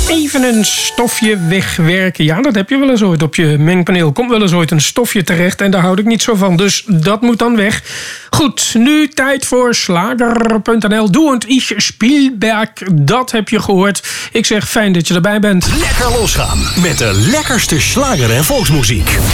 Even een stofje wegwerken. Ja, dat heb je wel eens ooit op je mengpaneel. Komt wel eens ooit een stofje terecht en daar houd ik niet zo van. Dus dat moet dan weg. Goed, nu tijd voor Schlager.nl. Du und ich Spielberg. Dat heb je gehoord. Ik zeg fijn dat je erbij bent. Lekker losgaan met de lekkerste slager en volksmuziek.